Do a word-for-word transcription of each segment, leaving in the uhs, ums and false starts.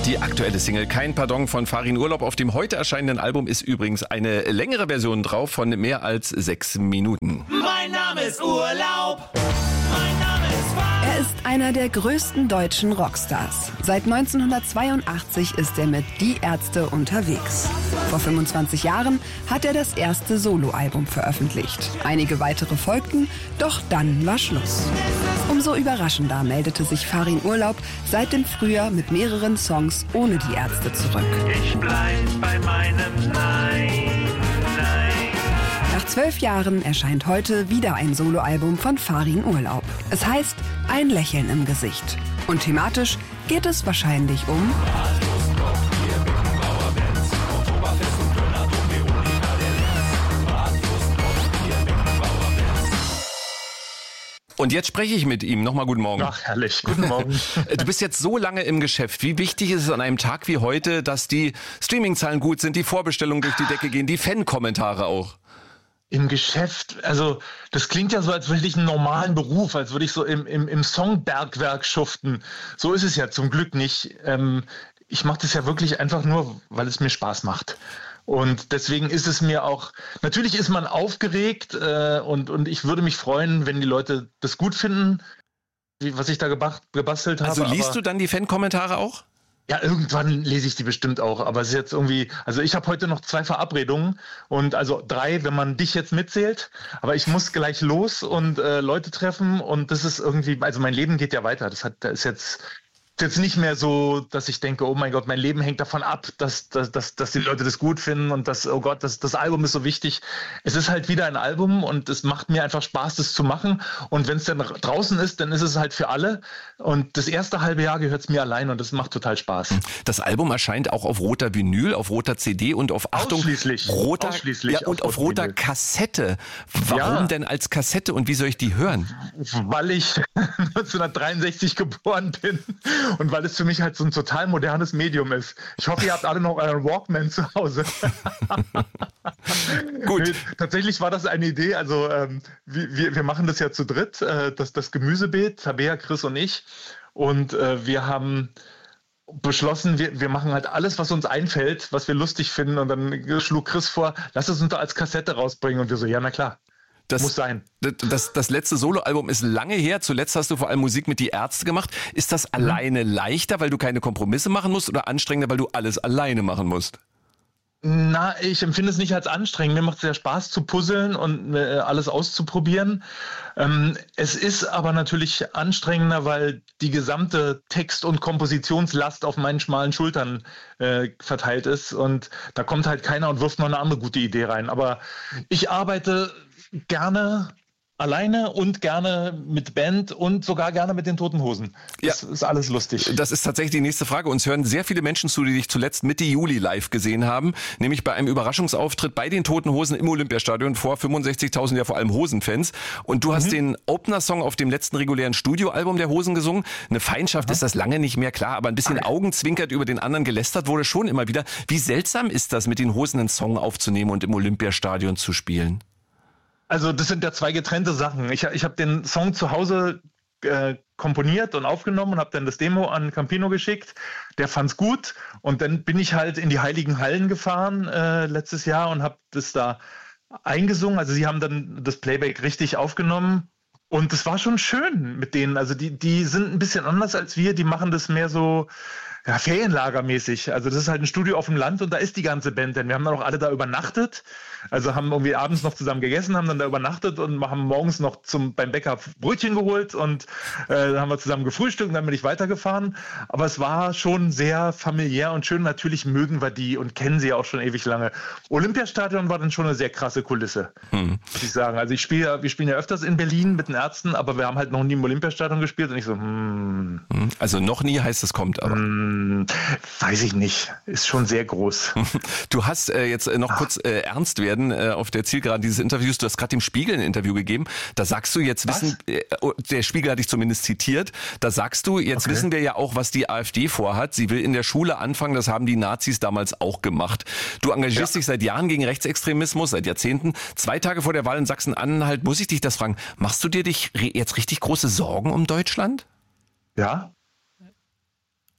Die aktuelle Single Kein Pardon von Farin Urlaub auf dem heute erscheinenden Album ist übrigens eine längere Version drauf von mehr als sechs Minuten. Mein Name ist Urlaub. Mein Name ist Farin. Er ist einer der größten deutschen Rockstars. Seit neunzehnhundertzweiundachtzig ist er mit Die Ärzte unterwegs. Vor fünfundzwanzig Jahren hat er das erste Soloalbum veröffentlicht. Einige weitere folgten, doch dann war Schluss. Umso überraschender meldete sich Farin Urlaub seit dem Frühjahr mit mehreren Songs ohne Die Ärzte zurück. Ich bleib bei meinem Nein, Nein. Nach zwölf Jahren erscheint heute wieder ein Soloalbum von Farin Urlaub. Es heißt Ein Lächeln im Gesicht. Und thematisch geht es wahrscheinlich um Und jetzt spreche ich mit ihm. Nochmal guten Morgen. Ach, herrlich. Guten Morgen. Du bist jetzt so lange im Geschäft. Wie wichtig ist es an einem Tag wie heute, dass die Streamingzahlen gut sind, die Vorbestellungen durch die Decke gehen, die Fan-Kommentare auch? Im Geschäft, also das klingt ja so, als würde ich einen normalen Beruf, als würde ich so im, im, im Songbergwerk schuften. So ist es ja zum Glück nicht. Ähm, ich mache das ja wirklich einfach nur, weil es mir Spaß macht. Und deswegen ist es mir auch, natürlich ist man aufgeregt äh, und, und ich würde mich freuen, wenn die Leute das gut finden, wie, was ich da gebacht, gebastelt habe. Also liest aber, du dann die Fan-Kommentare auch? Ja, irgendwann lese ich die bestimmt auch, aber es ist jetzt irgendwie, also ich habe heute noch zwei Verabredungen und also drei, wenn man dich jetzt mitzählt, aber ich muss gleich los und äh, Leute treffen und das ist irgendwie, also mein Leben geht ja weiter, das hat, das ist jetzt... jetzt nicht mehr so, dass ich denke, oh mein Gott, mein Leben hängt davon ab, dass, dass, dass, dass die Leute das gut finden und dass, oh Gott, das, das Album ist so wichtig. Es ist halt wieder ein Album und es macht mir einfach Spaß, das zu machen. Und wenn es dann draußen ist, dann ist es halt für alle. Und das erste halbe Jahr gehört es mir allein und das macht total Spaß. Das Album erscheint auch auf roter Vinyl, auf roter C D und auf, Achtung, ausschließlich, roter, ausschließlich ja, und auf auf roter Vinyl. Kassette. Warum Ja. denn als Kassette und wie soll ich die hören? Weil ich neunzehnhundertdreiundsechzig geboren bin und weil es für mich halt so ein total modernes Medium ist. Ich hoffe, ihr habt alle noch euren Walkman zu Hause. Gut. Nee, tatsächlich war das eine Idee. Also ähm, wir, wir machen das ja zu dritt, äh, das, das Gemüsebeet, Tabea, Chris und ich. Und äh, wir haben beschlossen, wir, wir machen halt alles, was uns einfällt, was wir lustig finden. Und dann schlug Chris vor, lass es uns doch als Kassette rausbringen. Und wir so, ja, na klar. Das, Muss sein. Das, das, das letzte Soloalbum ist lange her. Zuletzt hast du vor allem Musik mit Die Ärzte gemacht. Ist das mhm. alleine leichter, weil du keine Kompromisse machen musst oder anstrengender, weil du alles alleine machen musst? Na, ich empfinde es nicht als anstrengend. Mir macht es sehr Spaß zu puzzeln und äh, alles auszuprobieren. Ähm, es ist aber natürlich anstrengender, weil die gesamte Text- und Kompositionslast auf meinen schmalen Schultern äh, verteilt ist. Und da kommt halt keiner und wirft noch eine andere gute Idee rein. Aber ich arbeite gerne alleine und gerne mit Band und sogar gerne mit den Toten Hosen. Das ja. ist alles lustig. Das ist tatsächlich die nächste Frage. Uns hören sehr viele Menschen zu, die dich zuletzt Mitte Juli live gesehen haben, nämlich bei einem Überraschungsauftritt bei den Toten Hosen im Olympiastadion vor fünfundsechzigtausend, ja vor allem Hosenfans. Und du hast mhm. den Opener-Song auf dem letzten regulären Studioalbum der Hosen gesungen. Eine Feindschaft mhm. ist das lange nicht mehr, klar, aber ein bisschen okay. Augenzwinkert über den anderen gelästert wurde schon immer wieder. Wie seltsam ist das, mit den Hosen einen Song aufzunehmen und im Olympiastadion zu spielen? Also das sind ja zwei getrennte Sachen. Ich, ich habe den Song zu Hause äh, komponiert und aufgenommen und habe dann das Demo an Campino geschickt. Der fand's gut und dann bin ich halt in die Heiligen Hallen gefahren äh, letztes Jahr und habe das da eingesungen. Also sie haben dann das Playback richtig aufgenommen und das war schon schön mit denen. Also die, die sind ein bisschen anders als wir. Die machen das mehr so... ja, ferienlagermäßig. Also das ist halt ein Studio auf dem Land und da ist die ganze Band, denn wir haben dann auch alle da übernachtet. Also haben irgendwie abends noch zusammen gegessen, haben dann da übernachtet und haben morgens noch zum beim Bäcker Brötchen geholt und äh, dann haben wir zusammen gefrühstückt und dann bin ich weitergefahren. Aber es war schon sehr familiär und schön. Natürlich mögen wir die und kennen sie ja auch schon ewig lange. Olympiastadion war dann schon eine sehr krasse Kulisse, hm. muss ich sagen. Also ich spiele, wir spielen ja öfters in Berlin mit den Ärzten, aber wir haben halt noch nie im Olympiastadion gespielt und ich so, hm. Also noch nie heißt es kommt, aber. Hm, weiß ich nicht. Ist schon sehr groß. Du hast äh, jetzt äh, noch Ach. kurz äh, ernst werden äh, auf der Zielgeraden dieses Interviews. Du hast gerade dem Spiegel ein Interview gegeben. Da sagst du, jetzt was? wissen, äh, der Spiegel hat dich zumindest zitiert, da sagst du, jetzt okay. wissen wir ja auch, was die AfD vorhat. Sie will in der Schule anfangen, das haben die Nazis damals auch gemacht. Du engagierst ja. dich seit Jahren gegen Rechtsextremismus, seit Jahrzehnten. Zwei Tage vor der Wahl in Sachsen-Anhalt muss ich dich das fragen. Machst du dir dich re- jetzt richtig große Sorgen um Deutschland? Ja.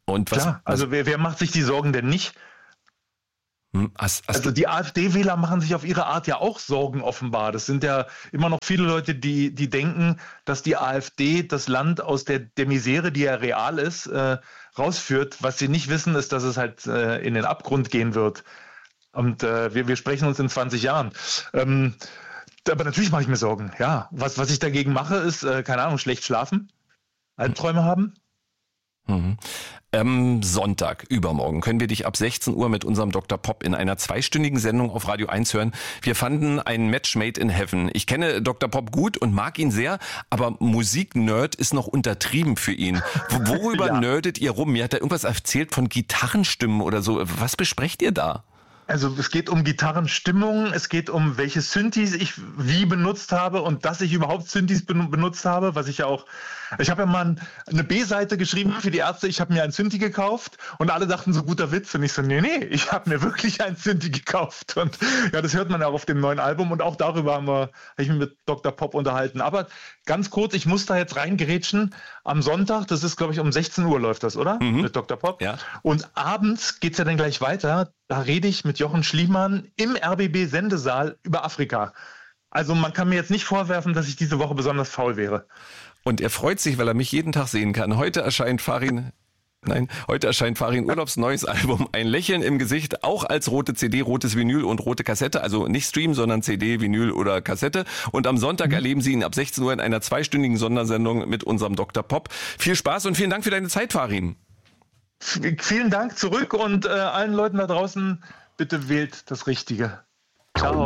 Und was, Klar, also wer, wer macht sich die Sorgen denn nicht? Hm, hast, hast Also die AfD-Wähler machen sich auf ihre Art ja auch Sorgen offenbar. Das sind ja immer noch viele Leute, die, die denken, dass die AfD das Land aus der, der Misere, die ja real ist, äh, rausführt. Was sie nicht wissen, ist, dass es halt äh, in den Abgrund gehen wird. Und äh, wir, wir sprechen uns in zwanzig Jahren. Ähm, aber natürlich mache ich mir Sorgen, ja. Was, was ich dagegen mache, ist, äh, keine Ahnung, schlecht schlafen, Albträume haben. Mhm. Ähm, Sonntag, übermorgen, können wir dich ab sechzehn Uhr mit unserem Doktor Pop in einer zweistündigen Sendung auf Radio eins hören. Wir fanden ein Match made in heaven. Ich kenne Doktor Pop gut und mag ihn sehr, aber Musik-Nerd ist noch untertrieben für ihn. W- worüber Ja. nerdet ihr rum? Mir hat er irgendwas erzählt von Gitarrenstimmen oder so. Was besprecht ihr da? Also es geht um Gitarrenstimmung, es geht um welche Synthes ich wie benutzt habe und dass ich überhaupt Synthes ben- benutzt habe, was ich ja auch, ich habe ja mal ein- eine B-Seite geschrieben für die Ärzte, ich habe mir ein Synthi gekauft und alle dachten so, guter Witz, und ich so, nee, nee, ich habe mir wirklich ein Synthi gekauft und ja, das hört man ja auch auf dem neuen Album und auch darüber haben wir, habe ich mich mit Doktor Pop unterhalten, aber ganz kurz, ich muss da jetzt reingerätschen, am Sonntag, das ist glaube ich um sechzehn Uhr läuft das, oder? Mhm. Mit Doktor Pop. Ja. Und abends geht's ja dann gleich weiter. Da rede ich mit Jochen Schliemann im R B B-Sendesaal über Afrika. Also man kann mir jetzt nicht vorwerfen, dass ich diese Woche besonders faul wäre. Und er freut sich, weil er mich jeden Tag sehen kann. Heute erscheint Farin... Nein, heute erscheint Farin Urlaubs neues Album Ein Lächeln im Gesicht, auch als rote C D, rotes Vinyl und rote Kassette, also nicht Stream, sondern C D, Vinyl oder Kassette. Und am Sonntag mhm. erleben Sie ihn ab sechzehn Uhr in einer zweistündigen Sondersendung mit unserem Doktor Pop. Viel Spaß und vielen Dank für deine Zeit, Farin. V- Vielen Dank zurück und äh, allen Leuten da draußen, bitte wählt das Richtige. Ciao.